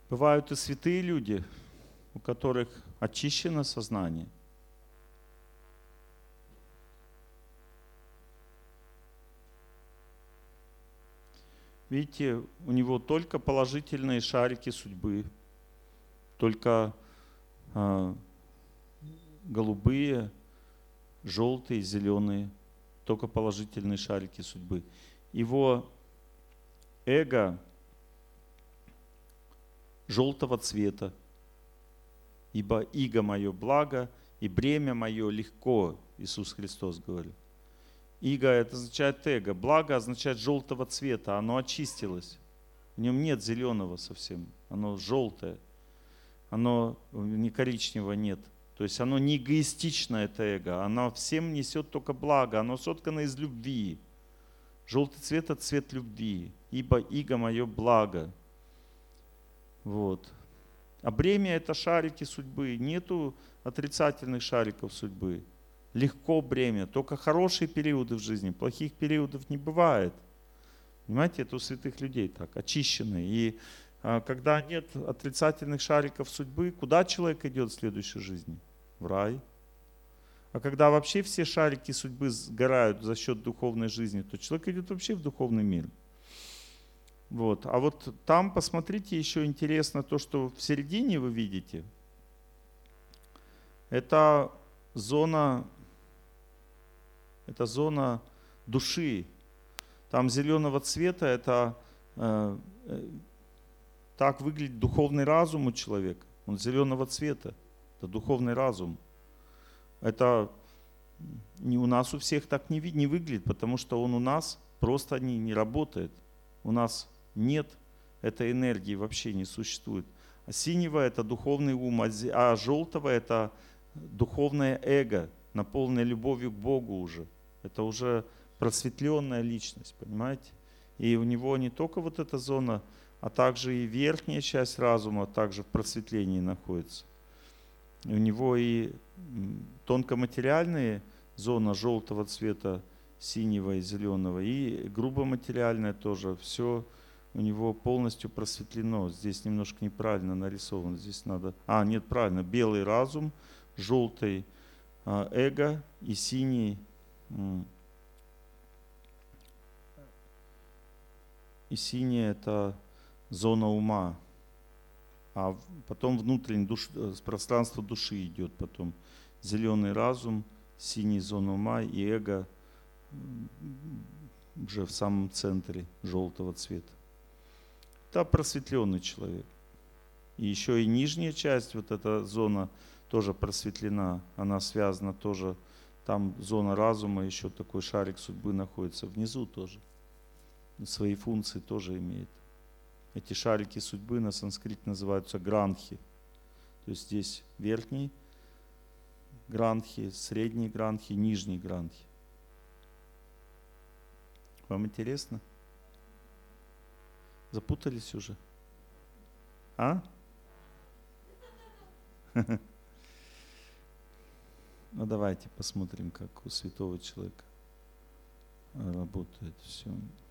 Бывают и святые люди, у которых очищено сознание. Видите, у него только положительные шарики судьбы, только голубые, желтые, зеленые, только положительные шарики судьбы. Его эго желтого цвета, ибо иго мое благо, и бремя мое легко, Иисус Христос говорит. Иго это означает эго, благо означает желтого цвета, оно очистилось. В нем нет зеленого совсем, оно желтое, оно не коричневого нет. То есть оно не эгоистично, это эго, оно всем несет только благо, оно соткано из любви. Желтый цвет – это цвет любви, ибо иго мое благо. Вот. А бремя – это шарики судьбы, нету отрицательных шариков судьбы. Легко бремя, только хорошие периоды в жизни, плохих периодов не бывает. Понимаете, это у святых людей так, очищенные. И когда нет отрицательных шариков судьбы, куда человек идет в следующей жизни? В рай. А когда вообще все шарики судьбы сгорают за счет духовной жизни, то человек идет вообще в духовный мир. Вот. А вот там, посмотрите, еще интересно то, что в середине вы видите. Это зона души. Там зеленого цвета, это так выглядит духовный разум у человека. Он зеленого цвета. Это духовный разум. Это не у нас у всех так не выглядит, потому что он у нас просто не работает. У нас нет этой энергии, вообще не существует. А синего это духовный ум, а желтого это духовное эго, наполненное любовью к Богу уже. Это уже просветленная личность, понимаете? И у него не только вот эта зона, а также и верхняя часть разума также в просветлении находится. И у него и тонкоматериальные зона желтого цвета, синего и зеленого, и грубоматериальная тоже. Все у него полностью просветлено. Здесь немножко неправильно нарисовано. Здесь надо... нет, правильно. Белый разум, желтый эго и синий... И синяя это зона ума. А потом внутреннее пространство души идет потом. Зеленый разум, синий зона ума и эго уже в самом центре желтого цвета. Это просветленный человек. И еще и нижняя часть, вот эта зона тоже просветлена. Она связана тоже. Там зона разума, еще такой шарик судьбы находится внизу тоже. Свои функции тоже имеет. Эти шарики судьбы на санскрите называются гранхи. То есть здесь верхний гранхи, средний гранхи, нижний гранхи. Вам интересно? Запутались уже? А? Ну давайте посмотрим, как у святого человека работает все.